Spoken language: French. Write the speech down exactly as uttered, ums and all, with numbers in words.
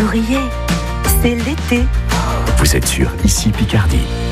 souriez, c'est l'été. Vous êtes sur Ici Picardie.